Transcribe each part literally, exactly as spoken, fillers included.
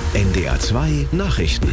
N D R zwei Nachrichten.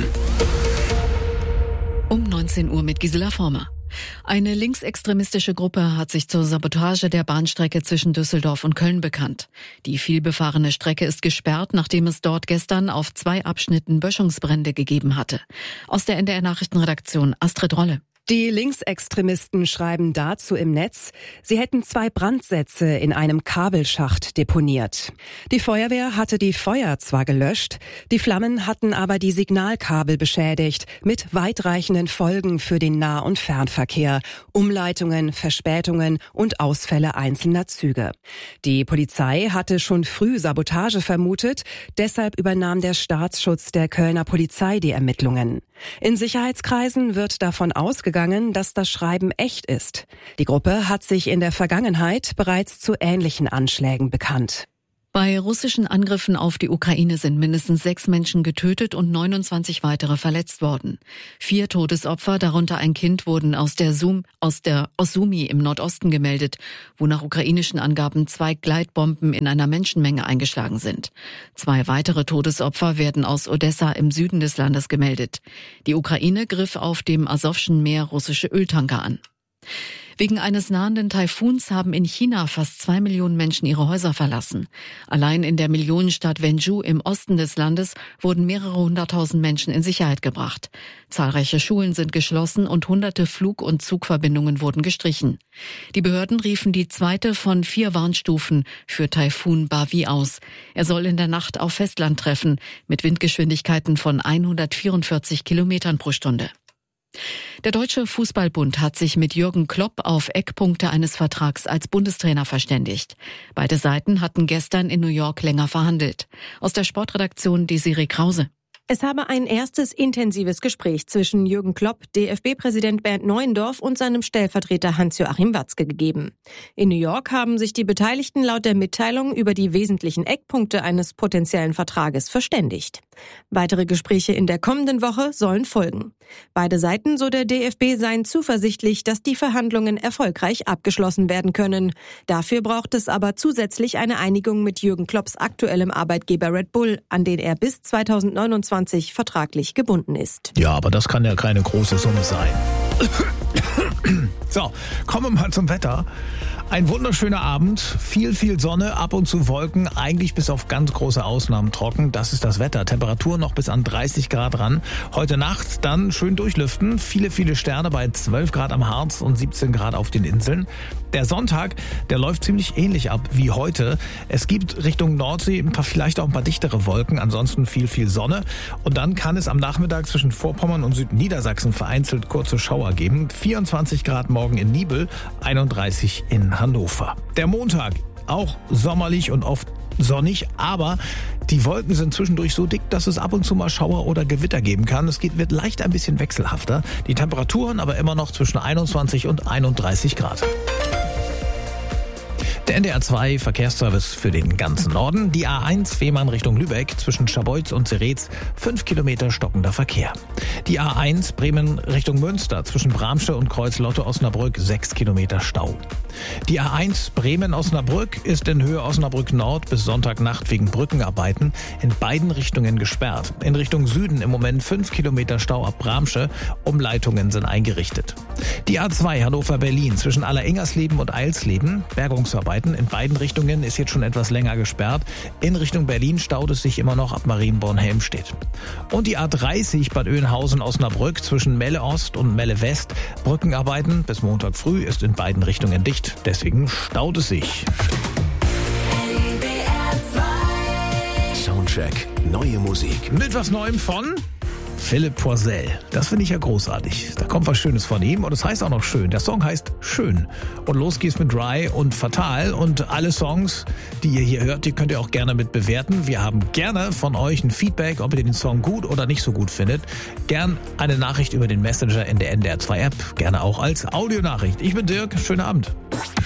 Um neunzehn Uhr mit Gisela Former. Eine linksextremistische Gruppe hat sich zur Sabotage der Bahnstrecke zwischen Düsseldorf und Köln bekannt. Die vielbefahrene Strecke ist gesperrt, nachdem es dort gestern auf zwei Abschnitten Böschungsbrände gegeben hatte. Aus der N D R-Nachrichtenredaktion Astrid Rolle. Die Linksextremisten schreiben dazu im Netz, sie hätten zwei Brandsätze in einem Kabelschacht deponiert. Die Feuerwehr hatte die Feuer zwar gelöscht, die Flammen hatten aber die Signalkabel beschädigt, mit weitreichenden Folgen für den Nah- und Fernverkehr, Umleitungen, Verspätungen und Ausfälle einzelner Züge. Die Polizei hatte schon früh Sabotage vermutet, deshalb übernahm der Staatsschutz der Kölner Polizei die Ermittlungen. In Sicherheitskreisen wird davon ausgegangen, dass das Schreiben echt ist. Die Gruppe hat sich in der Vergangenheit bereits zu ähnlichen Anschlägen bekannt. Bei russischen Angriffen auf die Ukraine sind mindestens sechs Menschen getötet und neunundzwanzig weitere verletzt worden. Vier Todesopfer, darunter ein Kind, wurden aus der Sum, aus der aus Sumy im Nordosten gemeldet, wo nach ukrainischen Angaben zwei Gleitbomben in einer Menschenmenge eingeschlagen sind. Zwei weitere Todesopfer werden aus Odessa im Süden des Landes gemeldet. Die Ukraine griff auf dem Asowschen Meer russische Öltanker an. Wegen eines nahenden Taifuns haben in China fast zwei Millionen Menschen ihre Häuser verlassen. Allein in der Millionenstadt Wenzhou im Osten des Landes wurden mehrere hunderttausend Menschen in Sicherheit gebracht. Zahlreiche Schulen sind geschlossen und hunderte Flug- und Zugverbindungen wurden gestrichen. Die Behörden riefen die zweite von vier Warnstufen für Taifun Bavi aus. Er soll in der Nacht auf Festland treffen, mit Windgeschwindigkeiten von hundertvierundvierzig Kilometern pro Stunde. Der Deutsche Fußballbund hat sich mit Jürgen Klopp auf Eckpunkte eines Vertrags als Bundestrainer verständigt. Beide Seiten hatten gestern in New York länger verhandelt. Aus der Sportredaktion Desiree Krause. Es habe ein erstes intensives Gespräch zwischen Jürgen Klopp, D F B-Präsident Bernd Neuendorf und seinem Stellvertreter Hans-Joachim Watzke gegeben. In New York haben sich die Beteiligten laut der Mitteilung über die wesentlichen Eckpunkte eines potenziellen Vertrages verständigt. Weitere Gespräche in der kommenden Woche sollen folgen. Beide Seiten, so der D F B, seien zuversichtlich, dass die Verhandlungen erfolgreich abgeschlossen werden können. Dafür braucht es aber zusätzlich eine Einigung mit Jürgen Klopps aktuellem Arbeitgeber Red Bull, an den er bis zweitausendneunundzwanzig vertraglich gebunden ist. Ja, aber das kann ja keine große Summe sein. So, kommen wir mal zum Wetter. Ein wunderschöner Abend, viel, viel Sonne, ab und zu Wolken, eigentlich bis auf ganz große Ausnahmen trocken. Das ist das Wetter. Temperatur noch bis an dreißig Grad ran. Heute Nacht dann schön durchlüften. Viele, viele Sterne bei zwölf Grad am Harz und siebzehn Grad auf den Inseln. Der Sonntag, der läuft ziemlich ähnlich ab wie heute. Es gibt Richtung Nordsee ein paar, vielleicht auch ein paar dichtere Wolken, ansonsten viel, viel Sonne. Und dann kann es am Nachmittag zwischen Vorpommern und Südniedersachsen vereinzelt kurze Schauer geben. vierundzwanzig Grad morgen in Nibel, einunddreißig in Hannover. Der Montag, auch sommerlich und oft sonnig, aber die Wolken sind zwischendurch so dick, dass es ab und zu mal Schauer oder Gewitter geben kann. Es geht, wird leicht ein bisschen wechselhafter. Die Temperaturen aber immer noch zwischen einundzwanzig und einunddreißig Grad. Der N D R zwei Verkehrsservice für den ganzen Norden. Die A eins Fehmarn Richtung Lübeck zwischen Scharbeutz und Zeretz, fünf Kilometer stockender Verkehr. Die A eins Bremen Richtung Münster zwischen Bramsche und Kreuz-Lotte-Osnabrück, sechs Kilometer Stau. Die A eins Bremen-Osnabrück ist in Höhe Osnabrück Nord bis Sonntagnacht wegen Brückenarbeiten in beiden Richtungen gesperrt. In Richtung Süden im Moment fünf Kilometer Stau ab Bramsche. Umleitungen sind eingerichtet. Die A zwei Hannover-Berlin zwischen Allerengersleben und Eilsleben, Bergungsarbeiten in beiden Richtungen ist jetzt schon etwas länger gesperrt. In Richtung Berlin staut es sich immer noch ab Marienborn-Helmstedt. Und die A dreißig Bad Oeynhausen-Osnabrück zwischen Melle Ost und Melle West. Brückenarbeiten bis Montag früh ist in beiden Richtungen dicht. Deswegen staut es sich. Soundcheck, neue Musik. Mit was Neuem von Philipp Poisel. Das finde ich ja großartig. Da kommt was Schönes von ihm und es heißt auch noch schön. Der Song heißt Schön. Und los geht's mit Dry und Fatal. Und alle Songs, die ihr hier hört, die könnt ihr auch gerne mit bewerten. Wir haben gerne von euch ein Feedback, ob ihr den Song gut oder nicht so gut findet. Gern eine Nachricht über den Messenger in der N D R zwei App. Gerne auch als Audionachricht. Ich bin Dirk. Schönen Abend.